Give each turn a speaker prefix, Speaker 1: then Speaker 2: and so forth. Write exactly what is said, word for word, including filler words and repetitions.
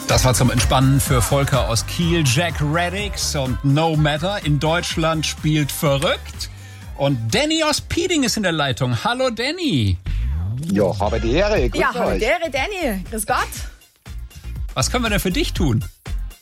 Speaker 1: Das war zum Entspannen für Volker aus Kiel, Jack Reddix und No Matter. In Deutschland spielt verrückt. Und Danny aus Pieding ist in der Leitung. Hallo Danny.
Speaker 2: Ja, habe die Ehre. Grüß
Speaker 3: Ja, hallo
Speaker 2: euch.
Speaker 3: die Ehre, Danny. Grüß Gott.
Speaker 1: Was können wir denn für dich tun?